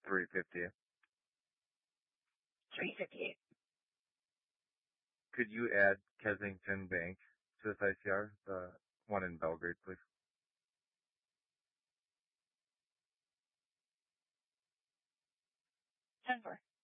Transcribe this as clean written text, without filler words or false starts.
350. 358. Could you add Kensington Bank to this ICR, the one in Belgrade, please? 10-4.